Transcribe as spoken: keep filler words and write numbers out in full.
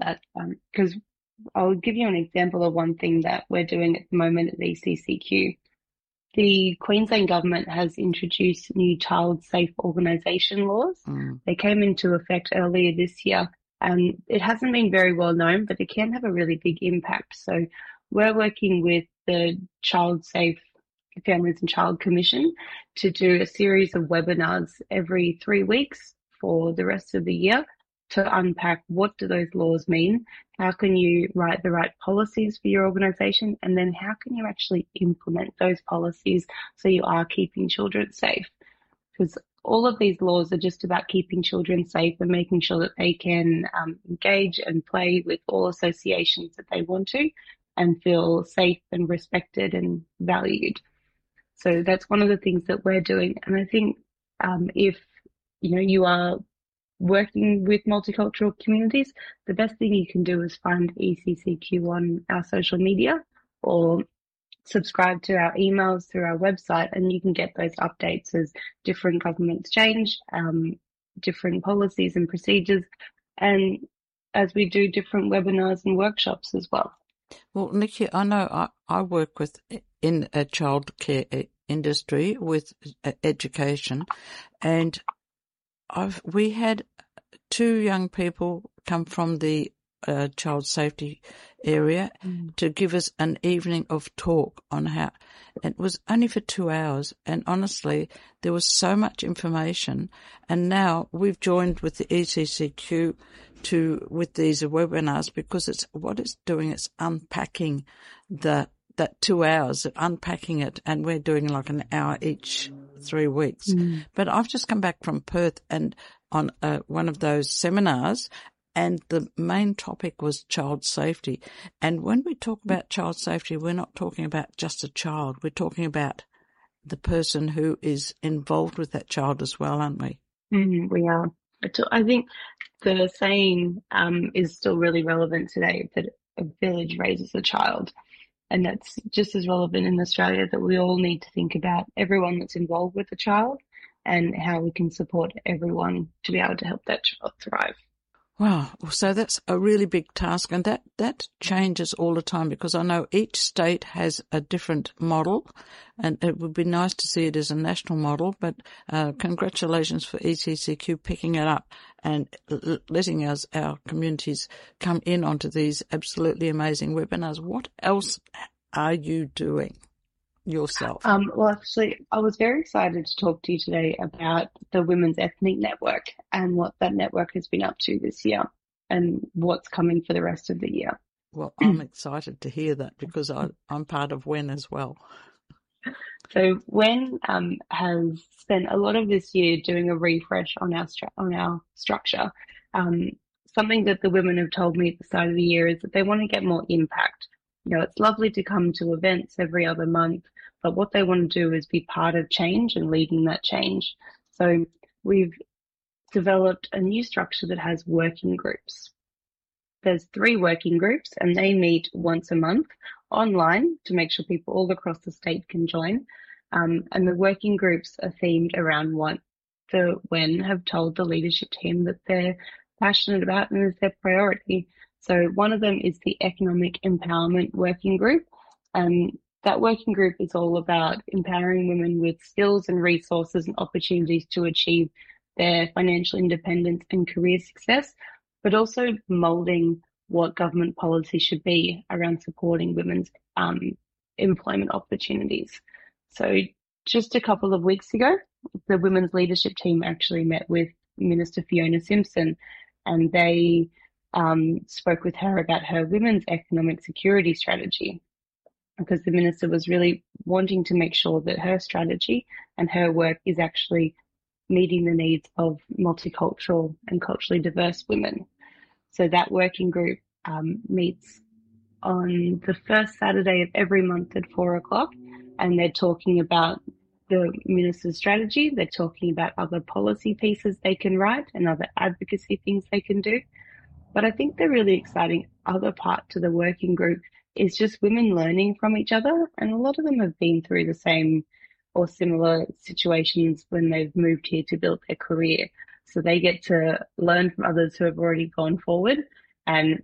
that because I'll give you an example of one thing that we're doing at the moment at E C C Q. The Queensland government has introduced new child safe organisation laws. Mm. They came into effect earlier this year, and it hasn't been very well known, but it can have a really big impact. So we're working with the Child Safe Families and Child Commission to do a series of webinars every three weeks for the rest of the year to unpack what do those laws mean, how can you write the right policies for your organisation, and then how can you actually implement those policies so you are keeping children safe. Because all of these laws are just about keeping children safe and making sure that they can um, engage and play with all associations that they want to and feel safe and respected and valued. So that's one of the things that we're doing. And I think um, if you know you are working with multicultural communities, the best thing you can do is find E C C Q on our social media or subscribe to our emails through our website, and you can get those updates as different governments change, um, different policies and procedures, and as we do different webinars and workshops as well. Well, Nikki, I know I, I work with in a childcare industry with education, and I've we had two young people come from the uh, child safety area Mm. to give us an evening of talk on how. It was only for two hours, and honestly, there was so much information. And now we've joined with the E C C Q to with these webinars because it's what it's doing. It's unpacking the that two hours of unpacking it, and we're doing like an hour each three weeks. Mm. But I've just come back from Perth and on uh, one of those seminars, and the main topic was child safety. And when we talk about child safety, we're not talking about just a child. We're talking about the person who is involved with that child as well, aren't we? Mm, we are. I think the saying um, is still really relevant today, that a village raises a child. And that's just as relevant in Australia, that we all need to think about everyone that's involved with the child and how we can support everyone to be able to help that child thrive. Wow. So that's a really big task, and that, that changes all the time because I know each state has a different model, and it would be nice to see it as a national model, but uh, congratulations for E C C Q picking it up and l- letting us, our communities, come in onto these absolutely amazing webinars. What else are you doing yourself? Um, well, actually, I was very excited to talk to you today about the Women's Ethnic Network and what that network has been up to this year and what's coming for the rest of the year. Well, I'm excited to hear that because I, I'm part of W E N as well. So W E N um, has spent a lot of this year doing a refresh on our stru- on our structure. Um, something that the women have told me at the start of the year is that they want to get more impact. You know, it's lovely to come to events every other month, but what they want to do is be part of change and leading that change. So we've developed a new structure that has working groups. There's three working groups, and they meet once a month online to make sure people all across the state can join. Um, and the working groups are themed around what the W E N have told the leadership team that they're passionate about and is their priority. So one of them is the Economic Empowerment Working Group. And that working group is all about empowering women with skills and resources and opportunities to achieve their financial independence and career success, but also moulding what government policy should be around supporting women's um, employment opportunities. So just a couple of weeks ago, the women's leadership team actually met with Minister Fiona Simpson, and they um, spoke with her about her women's economic security strategy, because the minister was really wanting to make sure that her strategy and her work is actually meeting the needs of multicultural and culturally diverse women. So that working group um, meets on the first Saturday of every month at four o'clock, and they're talking about the minister's strategy. They're talking about other policy pieces they can write and other advocacy things they can do. But I think the really exciting other part to the working group is just women learning from each other. And a lot of them have been through the same or similar situations when they've moved here to build their career. So they get to learn from others who have already gone forward and